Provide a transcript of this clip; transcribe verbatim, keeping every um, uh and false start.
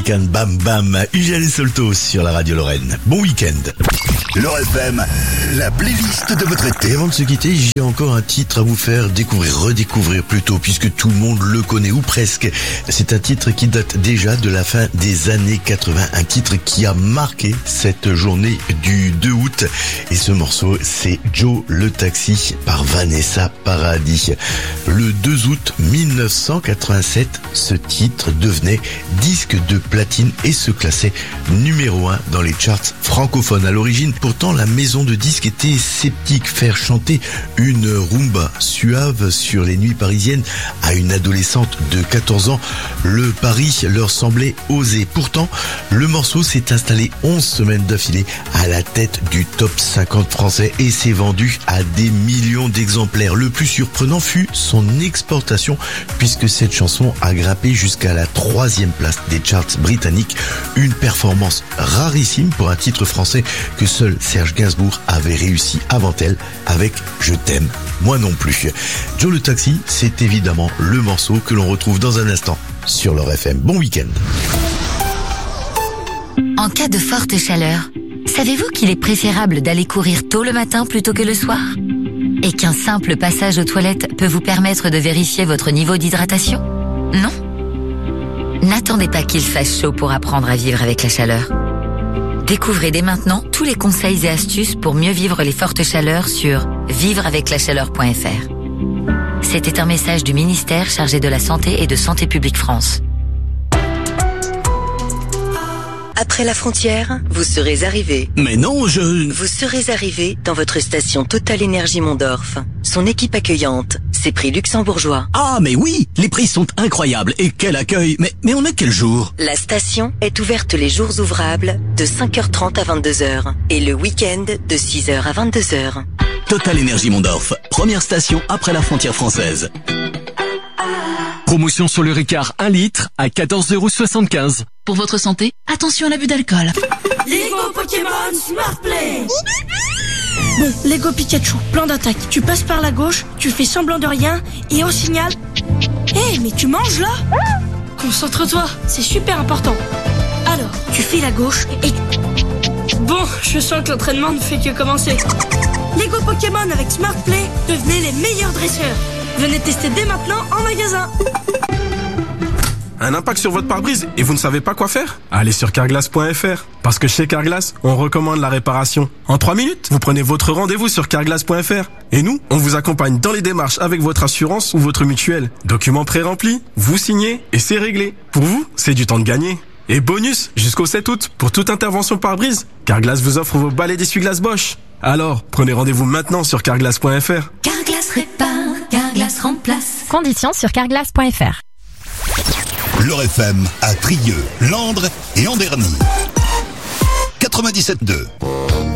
American Bam Bam, Ugel et Solto sur la radio Lorraine. Bon week-end. L'Or F M, la playlist de votre été. Et avant de se quitter, j'ai encore un titre à vous faire découvrir, redécouvrir plutôt, puisque tout le monde le connaît, ou presque. C'est un titre qui date déjà de la fin des années quatre-vingts, un titre qui a marqué cette journée du deux août. Et ce morceau, c'est Joe le Taxi par Vanessa Paradis. Le deux août mille neuf cent quatre-vingt-sept, ce titre devenait disque de platine et se classait numéro un dans les charts francophones. À l'origine, pourtant, la maison de disques était sceptique. Faire chanter une rumba suave sur les nuits parisiennes à une adolescente de quatorze ans, le pari leur semblait osé. Pourtant, le morceau s'est installé onze semaines d'affilée à la tête du top cinquante français et s'est vendu à des millions d'exemplaires. Le plus surprenant fut son exportation, puisque cette chanson a grimpé jusqu'à la troisième place des charts britanniques. Une performance rarissime pour un titre français que seul Serge Gainsbourg avait réussi avant elle avec Je t'aime, moi non plus. Joe le Taxi, c'est évidemment le morceau que l'on retrouve dans un instant sur l'Or F M. Bon week-end. En cas de forte chaleur, savez-vous qu'il est préférable d'aller courir tôt le matin plutôt que le soir ? Et qu'un simple passage aux toilettes peut vous permettre de vérifier votre niveau d'hydratation ? Non ? N'attendez pas qu'il fasse chaud pour apprendre à vivre avec la chaleur. Découvrez dès maintenant tous les conseils et astuces pour mieux vivre les fortes chaleurs sur vivre avec la chaleur point f r. C'était un message du ministère chargé de la Santé et de Santé publique France. Après la frontière, vous serez arrivé. Mais non, je... Vous serez arrivé dans votre station Total Énergie Mondorf. Son équipe accueillante, ses prix luxembourgeois. Ah, mais oui, les prix sont incroyables. Et quel accueil. Mais, mais on est quel jour ? La station est ouverte les jours ouvrables de cinq heures trente à vingt-deux heures et le week-end de six heures à vingt-deux heures. Total Énergie Mondorf, première station après la frontière française. Promotion sur le Ricard un litre à quatorze euros soixante-quinze. Pour votre santé, attention à l'abus d'alcool. Lego Pokémon Smart Play. Bon, Lego Pikachu, plan d'attaque. Tu passes par la gauche, tu fais semblant de rien et au signal... Hé, hey, mais tu manges là ? Concentre-toi, c'est super important. Alors, tu fais la gauche et... Bon, je sens que l'entraînement ne fait que commencer. Lego Pokémon avec Smart Play, devenez les meilleurs dresseurs. Venez tester dès maintenant en magasin. Un impact sur votre pare-brise et vous ne savez pas quoi faire ? Allez sur carglass point f r. Parce que chez Carglass, on recommande la réparation. En trois minutes, vous prenez votre rendez-vous sur carglass point f r. Et nous, on vous accompagne dans les démarches avec votre assurance ou votre mutuelle. Documents pré-remplis, vous signez et c'est réglé. Pour vous, c'est du temps de gagner. Et bonus, jusqu'au sept août, pour toute intervention pare-brise, Carglass vous offre vos balais d'essuie-glace Bosch. Alors, prenez rendez-vous maintenant sur carglass point f r. Carglass répare, Carglass remplace. Conditions sur carglass point f r. L'Or F M à Trieux, Landres et Anderny. quatre-vingt-dix-sept deux.